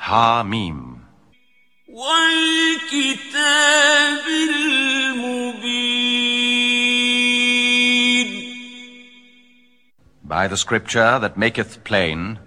Hamim. والكتاب المبين. By the scripture that maketh plain,